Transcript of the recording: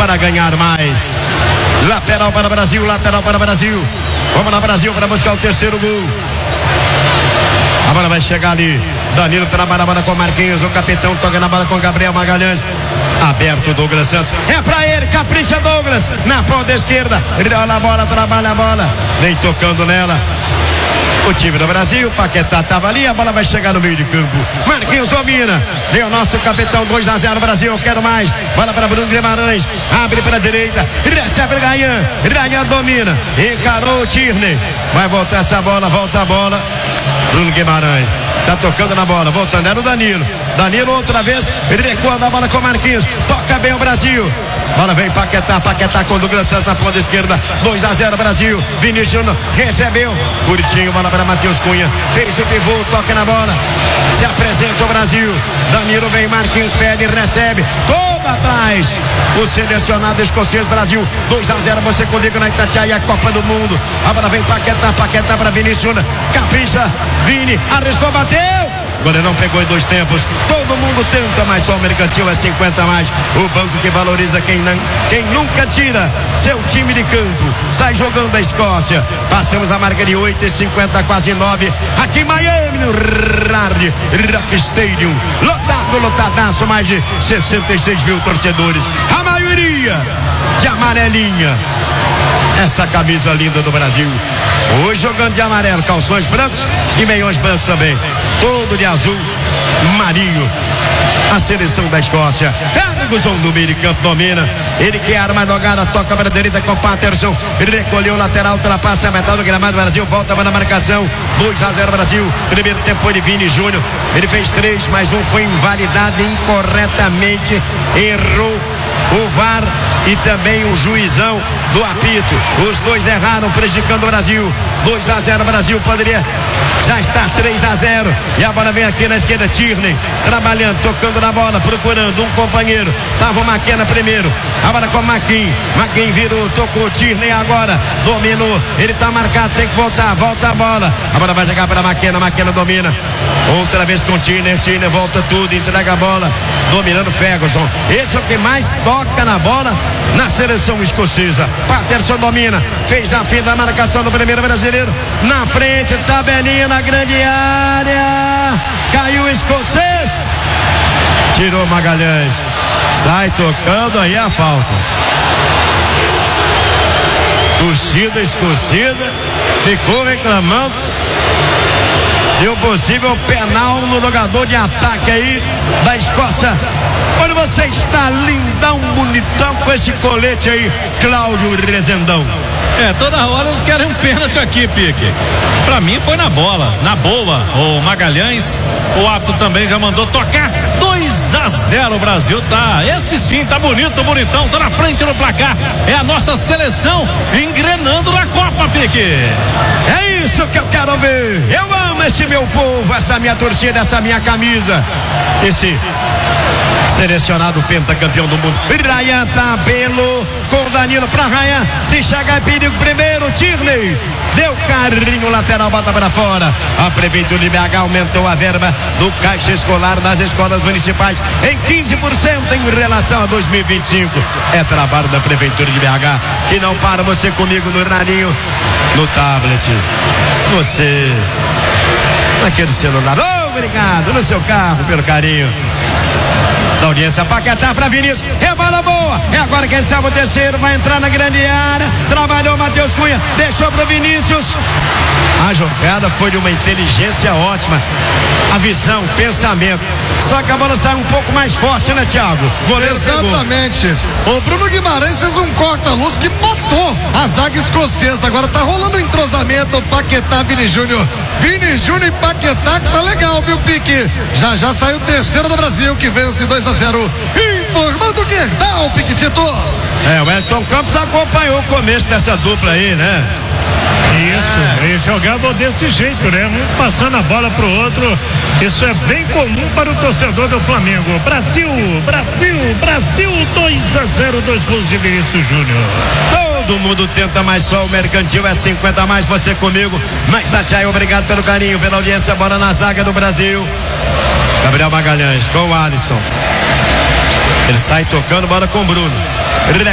para ganhar mais. Lateral para o Brasil, lateral para o Brasil. Vamos lá, Brasil, para buscar o terceiro gol. A bola vai chegar ali. Danilo trabalha a bola com Marquinhos. O capitão toca na bola com Gabriel Magalhães. Aberto o Douglas Santos. É pra ele, capricha Douglas. Na ponta esquerda. Ele olha a bola, trabalha a bola. Vem tocando nela. O time do Brasil, Paquetá estava ali, a bola vai chegar no meio de campo. Marquinhos domina. Vem o nosso capitão, 2-0 Brasil, eu quero mais. Bola para Bruno Guimarães, abre para a direita, recebe Ryan. Ryan domina, encarou o Tierney. Vai voltar essa bola, volta a bola. Bruno Guimarães, tá tocando na bola, voltando, era o Danilo. Danilo outra vez, recuando a bola com Marquinhos. Toca bem o Brasil. Bola vem Paquetá com o Douglas Santos na ponta esquerda. 2-0 Brasil. Vinícius recebeu. Curtinho, bola para Matheus Cunha. Fez o pivô, toca na bola. Se apresenta o Brasil. Danilo vem, Marquinhos pede, recebe. Todo atrás. O selecionado escocês Brasil. 2-0, você comigo na Itatiaia, Copa do Mundo. A bola vem Paquetá para Vinícius. Capricha, Vini, arriscou, bateu. O goleirão pegou em 2 tempos. Todo mundo tenta, mas só o Mercantil é 50 mais. O banco que valoriza quem nunca tira seu time de campo. Sai jogando a Escócia. Passamos a marca de 8,50, quase 9. Aqui em Miami, no Hard Rock Stadium. Lotadaço, mais de 66 mil torcedores. A maioria de amarelinha. Essa camisa linda do Brasil. Hoje jogando de amarelo, calções brancos e meiões brancos também. Todo de azul marinho. A seleção da Escócia. Ferguson do meio de campo domina. Ele que arma a jogada, toca para a direita com Patterson. Recolheu o lateral, ultrapassa a metade do gramado. Brasil volta para a marcação. 2-0 Brasil. Primeiro tempo foi de Vini Júnior. Ele fez 3, mas um foi invalidado incorretamente. Errou o VAR e também o juizão do apito. Os dois erraram, prejudicando o Brasil. 2-0 Brasil, poderia já estar 3-0. E a bola vem aqui na esquerda, Tierney trabalhando, tocando na bola, procurando um companheiro. Tava o Maquena primeiro. A bola com o Maquin virou, tocou Tierney agora, dominou. Ele tá marcado, tem que voltar, volta a bola. A bola vai chegar para Maquena domina. Outra vez com Tierney volta tudo, entrega a bola, dominando Ferguson. Esse é o que mais toca na bola na seleção escocesa. Patterson domina, fez a fim da marcação do primeiro brasileiro. Na frente, tabelinha na grande área. Caiu o escocês. Tirou Magalhães. Sai tocando, aí a falta. Torcida escocesa ficou reclamando de um possível penal no jogador de ataque aí da Escócia. Olha, você está lindão, bonitão com esse colete aí, Cláudio Rezendão. Toda hora eles querem um pênalti aqui, Pique. Pra mim foi na bola, na boa. O Magalhães, o árbitro também já mandou tocar. 2-0 Brasil, tá? Esse sim, tá bonito, bonitão, tá na frente no placar. É a nossa seleção engrenando na Copa, Pique. É isso que eu quero ver. Eu amo esse meu povo, essa minha torcida, essa minha camisa. Esse selecionado pentacampeão do mundo. Ryan Tabelo com o Danilo pra Ryan. Se chegar perigo primeiro, Tierney deu carrinho lateral, bota para fora. A Prefeitura de BH aumentou a verba do caixa escolar nas escolas municipais em 15% em relação a 2025. É trabalho da Prefeitura de BH que não para. Você comigo no raninho, no tablet, você naquele celular. Obrigado no seu carro pelo carinho da audiência. Paquetá para Vinícius, é bola boa, é agora quem sabe o terceiro, vai entrar na grande área, trabalhou Matheus Cunha, deixou pro Vinícius. A jogada foi de uma inteligência ótima, a visão, o pensamento, só que a bola saiu um pouco mais forte, né, Thiago? Exatamente. O Bruno Guimarães fez um corta-luz que matou a zaga escocesa. Agora tá rolando um entrosamento, Paquetá, Vini Júnior e Paquetá, que tá legal, viu, Pique? Já saiu o terceiro do Brasil, que vence 2-0. Informando que dá o Piquetito. O Wellington Campos acompanhou o começo dessa dupla aí, né? Isso, eles jogavam desse jeito, né? Um passando a bola pro outro. Isso é bem comum para o torcedor do Flamengo. Brasil, 2-0, 2 gols de Vinícius Júnior. Todo mundo tenta, mas só o Mercantil é 50 mais. Você comigo, Mike Tatiai, obrigado pelo carinho, pela audiência. Bola na zaga do Brasil. Gabriel Magalhães com o Alisson. Ele sai tocando, bola com o Bruno.